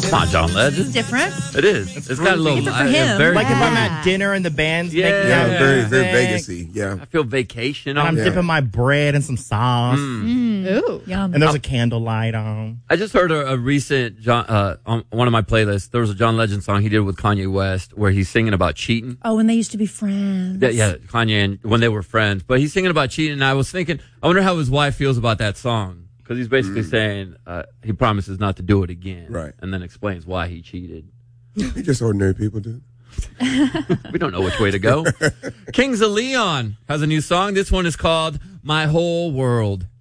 Come on, John Legend. It's different. It is. It's got a little. Different for him. Very Like if I'm Yeah. at dinner and the band's Yeah. making Yeah, out very, music, very Vegas-y. Yeah. I feel vacation and on I'm there. dipping my bread in some sauce, Ooh. Yum. and there's a candlelight on. I just heard a recent on one of my playlists. There was a John Legend song he did with Kanye West where he's singing about cheating. Oh, when they used to be friends. Yeah, Kanye and when they were friends. But he's singing about cheating, and I was thinking, I wonder how his wife feels about that song because he's basically saying he promises not to do it again, Right. And then explains why he cheated. He just ordinary people, dude. We don't know which way to go. Kings of Leon has a new song. This one is called My Whole World.